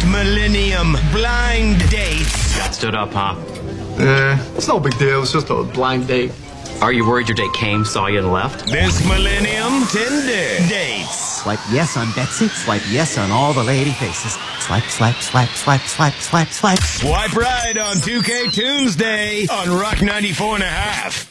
Next millennium, blind dates. Got stood up, huh? It's no big deal. It's just a blind date. Are you worried your date came, saw you, and left? This millennium, Tinder dates. Swipe yes on Betsy. Swipe yes on all the lady faces. Swipe, swipe, swipe, swipe, swipe, swipe, swipe. Swipe right on 2K Tuesday on Rock 94.5.